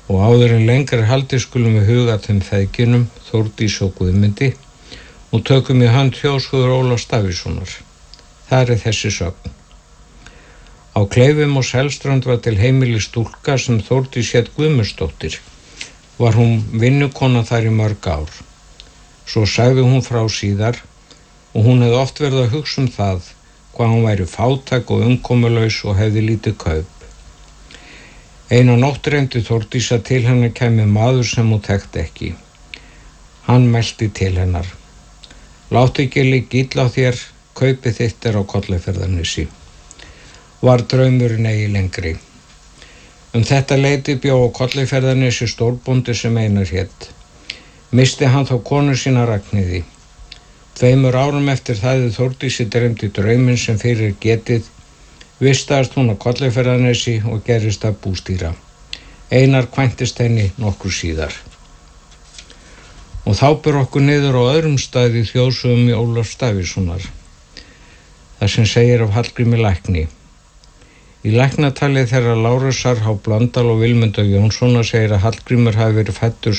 Og áður en lengra er haldið skulum við huga þeim feðginum, Þórdísi og Guðmundi, og tökum í hönd þjóðsögur Ólafs Davíðssonar. Þar er þessi sögn. Á Kleifum og Selströnd var til heimili stúlka sem Þórdís hét Guðmundsdóttir. Var hún vinnukona þar í mörg ár. Svo sagði hún frá síðar og hún hefði oft verið að hugsa það, hvað hún væri fátæk og umkomulaus og hefði lítið kaup. Eina nótt reyndi Þórdís að til hennar kæmi maður sem hún þekkti ekki. Hann mælti til hennar. Láttu ekki liggja illa á þér, kaupið þitt á Kollafjarðarnesi. Var draumurinn eigi lengri. Þetta leyti bjó á Kollafjarðarnesi stórbóndi sem Einar hét. Missti hann þá konu sína Ragnheiði. 2 árum eftir það Þórdísi dreymdi drauminn sem fyrir getið. Vistaðist hún á Kollafjarðarnesi og gerist að bústýra. Einar kvæntist henni nokkuð síðar. Og þá ber okkur niður á öðrum stað í þjóðsögum Ólafs Davíðssonar. Það sem segir af Hallgrími lækni. Í læknatali þeirra Lárusar H. Blöndal og Vilmundar Jónssonar segir að Hallgrímur hafi verið fæddur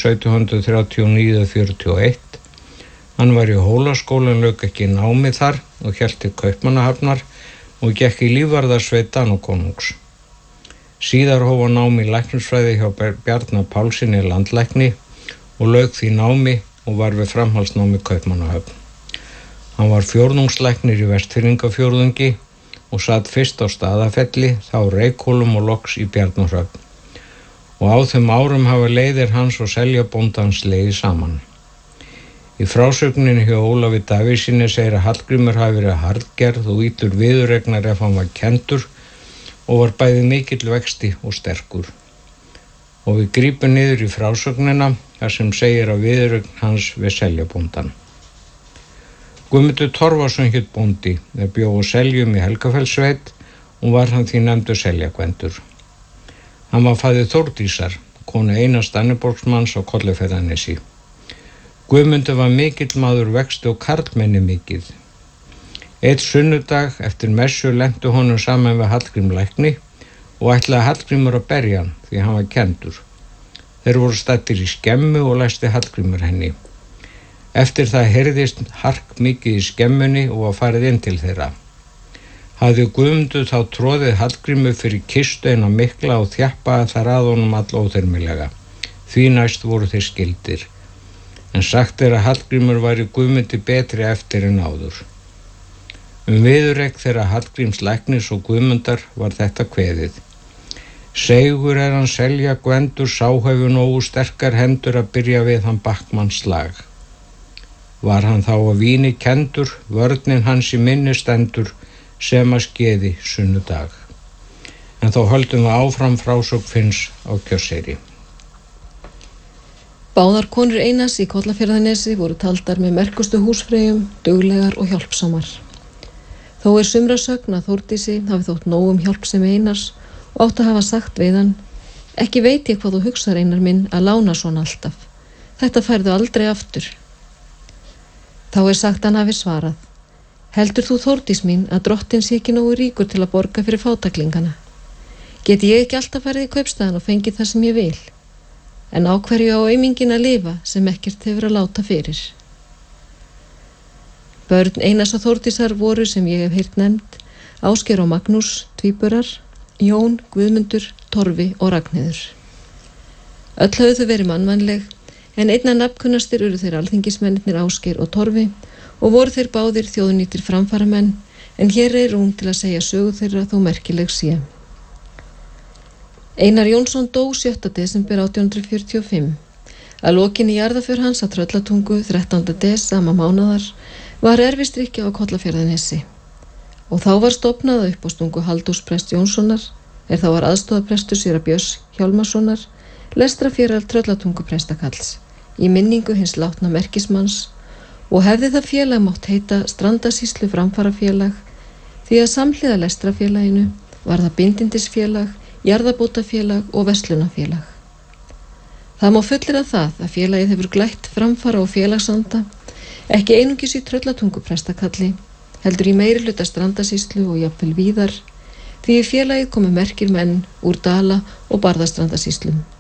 1739-41. Hann var í Hólaskóla en lauk ekki námi þar og hélt til Kaupmannahafnar og gekk í lífvarðarsveit Danakonungs. Síðar hóf hann nám í læknisfræði hjá Bjarna Pálssyni landlækni og lauk því námi og var við framhaldsnámi Kaupmannahöfn. Hann var fjórðungslæknir í Vestfirðingafjórðungi og satt fyrst á Staðafelli, þá Reykhólum og loks í Bjarnarhöfn. Og á þeim árum hafa leiðir hans og Seljabóndans legið saman. Í frásögninni hjá Ólafi Davíðssyni segir að Hallgrímur hafi verið harðgerð og illur viðuregnar ef hann var kenndur og var bæði mikill vexti og sterkur. Og við grípum niður í frásögnina þar sem segir að viðuregn hans við Seljabóndan. Guðmundur Torfason hét bóndi er bjó á Seljum í Helgafellssveit og var hann því nefndur Seljagvendur. Hann var faðir Þórdísar, konu Einars Danneborgsmanns á Kollafjarðarnesi. Guðmundur var mikill maður vexti og karlmenni mikið. Einn sunnudag eftir messu lentu honum saman við Hallgrím lækni og ætlaði Hallgrímur að berja hann því hann var kenndur. Þeir voru staddir í skemmu og læsti Hallgrímur henni. Eftir það heyrðist hark mikið í skemmunni og var farið inn til þeirra. Hafði Guðmundur þá troðið Hallgrímur fyrir kistu eina mikla og þjappaði þar að honum allóþyrmilega. Því næst voru þeir skildir. En sagt er að Hallgrímur væri Guðmundi betri eftir en áður. Viðureign þeirra Hallgríms læknis og Guðmundar var þetta kveðið. Seigur er hann Seljagvendur, sá hefur nógu sterkar hendur að byrja við hann Backmanns slag. Var hann þá að víni kendur, vörnin hans í minni stendur, sem að skeiði sunnudag. En þá höldum við áfram frásögn Finns á Kjörseyri. Báðar konur Einars í Kollafjarðarnesi voru taldar með merkustu húsfreyjum, duglegar og hjálpsamar. Þó er sumra sögn að Þórdísi hafi þótt nóg hjálpsemi Einars og átt að hafa sagt við hann: Ekki veit ég hvað þú hugsar, Einar minn, að lána svona alltaf. Þetta færðu aldrei aftur. Þá er sagt hann hafi svarað: Heldur þú, Þórdís mín, að drottinn sé ekki nógu ríkur til að borga fyrir fátaklingana? Geti ég ekki alltaf farið í kaupstaðan og fengið það sem ég vil? En á hverju á aumingin að lifa sem ekkert hefur að láta fyrir? Börn Einars og Þórdísar voru, sem ég hef heyrt nefnd, Ásgeir og Magnús, tvíburar, Jón, Guðmundur, Torfi og Ragnheiður. Öll höfðu þau verið mannvænleg, en einna nafnkunnastir eru þeir alþingismennirnir Ásgeir og Torfi og voru þeir báðir þjóðnýtir framfaramenn, en hér er rúm til að segja sögu þeirra þó merkileg sé. Einar Jónsson dó 7. desember 1845. Að lokinni jarðaför hans að Tröllatungu 13. des sama mánaðar var erfisdrykkja á Kollafjarðarnesi. Og þá var stofnað upp á stungu Halldórs prest Jónssonar, þá var aðstoðarprestur séra Björns Hjálmarssonar, lestrafélag Tröllatungu prestakalls, í minningu hins látna merkismanns, og hefði það félag mátt heita Strandasýslu framfarafélag, því að samhliða lestrafélaginu var það bindindisfélag, jarðabótafélag og verslunafélag. Það má fullyrða það að félagið hefur glætt framfara og félagsanda, ekki einungis í Tröllatungu prestakalli, heldur í meirihluta Strandasýslu og jafnvel víðar, því í félagið komu merkir menn úr Dala- og Barðastrandasýslum.